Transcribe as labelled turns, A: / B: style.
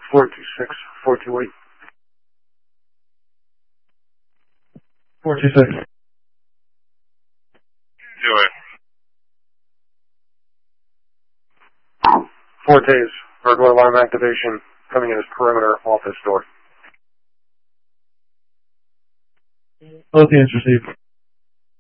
A: 426, 428.
B: 426.
C: Do it.
A: Fortes, burglar alarm activation, coming in as perimeter office door.
B: Both hands received.